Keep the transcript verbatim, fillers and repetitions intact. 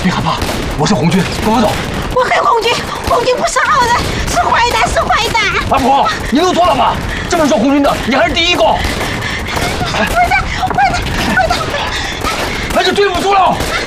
别害怕，我是红军，跟我走。 我恨红军，红军不是好人，是坏蛋，是坏蛋。 阿婆，你弄错了吧？这么说红军的，你还是第一个。 坏蛋，坏蛋，坏蛋！ 那就对不住了。